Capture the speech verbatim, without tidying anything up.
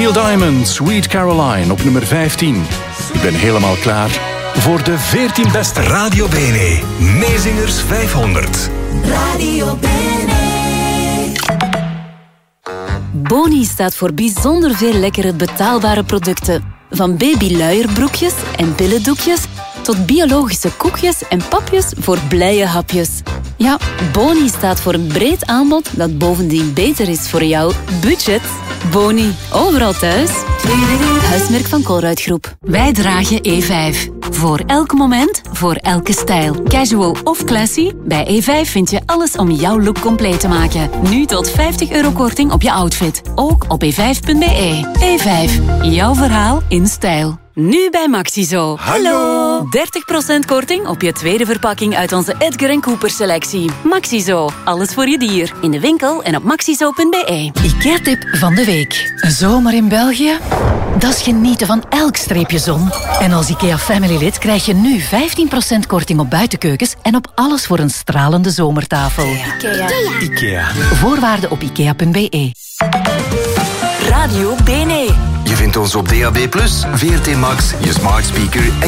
Neil Diamond, Sweet Caroline op nummer vijftien. Ik ben helemaal klaar voor de veertien beste. Radio Bene, Meezingers vijfhonderd. Radio Bene. Boni staat voor bijzonder veel lekkere betaalbare producten. Van babyluierbroekjes en billendoekjes tot biologische koekjes en papjes voor blije hapjes. Ja, Boni staat voor een breed aanbod dat bovendien beter is voor jouw budget. Boni, overal thuis. Huismerk van Colruyt Groep. Wij dragen E vijf. Voor elk moment, voor elke stijl. Casual of classy, bij E vijf vind je alles om jouw look compleet te maken. Nu tot vijftig euro korting op je outfit. Ook op e vijf punt b e. E vijf, jouw verhaal in stijl. Nu bij Maxizo. Hallo! dertig procent korting op je tweede verpakking uit onze Edgar en Cooper selectie. Maxizo, alles voor je dier. In de winkel en op maxizo punt b e. IKEA-tip van de week. Een zomer in België? Dat is genieten van elk streepje zon. En als IKEA Family lid krijg je nu vijftien procent korting op buitenkeukens en op alles voor een stralende zomertafel. Ikea. IKEA. Voorwaarden op ikea punt b e. Radio Bene. Je vindt ons op D A B plus, V R T Max, je smart speaker